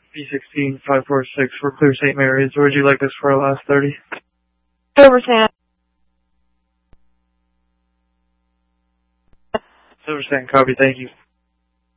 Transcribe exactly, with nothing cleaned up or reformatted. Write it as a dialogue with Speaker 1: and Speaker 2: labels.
Speaker 1: B sixteen five four six for Clear Saint Mary's. Where would you like us for our last thirty?
Speaker 2: Silver Sand.
Speaker 1: Silver Sand, copy, thank you.